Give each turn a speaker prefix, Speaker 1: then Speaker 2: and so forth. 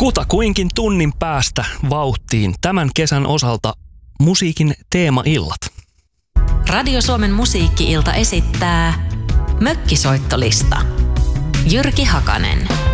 Speaker 1: Kutakuinkin tunnin päästä vauhtiin tämän kesän osalta musiikin teemaillat.
Speaker 2: Radio Suomen musiikki-ilta esittää Mökkisoittolista. Jyrki Hakanen.